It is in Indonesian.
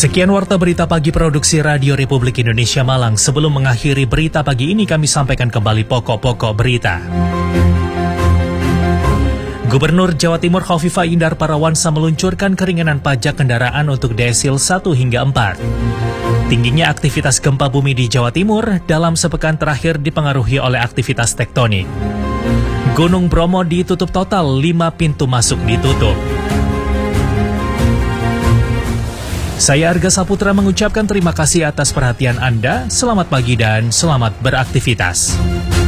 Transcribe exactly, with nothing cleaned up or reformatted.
Sekian warta berita pagi produksi Radio Republik Indonesia Malang. Sebelum mengakhiri berita pagi ini, kami sampaikan kembali pokok-pokok berita. Gubernur Jawa Timur Khofifah Indar Parawansa meluncurkan keringanan pajak kendaraan untuk desil satu hingga empat. Tingginya aktivitas gempa bumi di Jawa Timur dalam sepekan terakhir dipengaruhi oleh aktivitas tektonik. Gunung Bromo ditutup total, lima pintu masuk ditutup. Saya Arga Saputra mengucapkan terima kasih atas perhatian Anda. Selamat pagi dan selamat beraktivitas.